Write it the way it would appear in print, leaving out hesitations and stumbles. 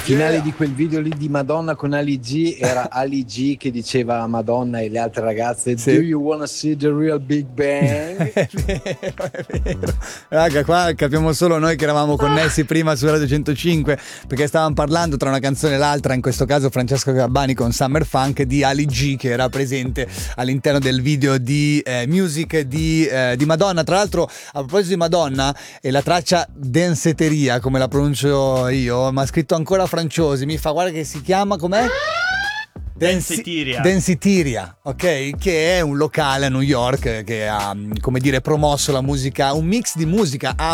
finale di quel video lì di Madonna con Ali G era Ali G che diceva a Madonna e le altre ragazze: Sì. Do you wanna see the real Big Bang? È vero. Raga, qua capiamo solo noi che eravamo connessi prima su Radio 105, perché stavamo parlando tra una canzone e l'altra, in questo caso Francesco Gabbani con Summer Funk, di Ali G che era presente all'interno del video di Music di Madonna. Tra l'altro, a proposito di Madonna, e la traccia Denseteria, come la pronuncio io, ma ha scritto ancora Franciosi, mi fa, guarda che si chiama, com'è? Densitiria, ok? Che è un locale a New York che ha, come dire, promosso la musica, un mix di musica